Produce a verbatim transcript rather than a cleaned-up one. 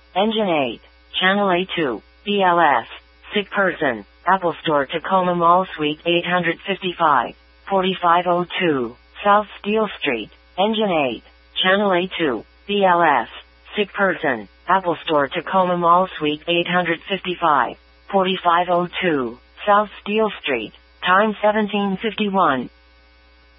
Engine eight. Channel A two. B L S. Sick person. Apple Store, Tacoma Mall, Suite eight fifty-five. forty-five oh two. South Steel Street. Engine eight. Channel A two. B L S. Sick person. Apple Store, Tacoma Mall, Suite eight fifty-five. forty-five oh two. South Steel Street. Time seventeen fifty-one.